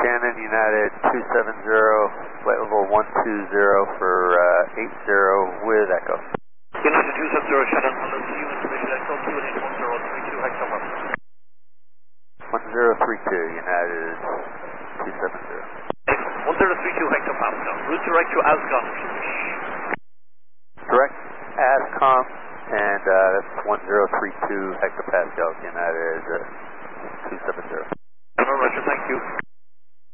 Shannon, United 270, flight level 120 for 80 with Echo. United 270, Shannon, on the information Echo, 2181032 hectopascal. 1032, United 270. 1032 hectopascal. Route direct to ASCOM, if you wish. Direct ASCOM, and that's 1032 hectopascals, United 270. Roger, thank you.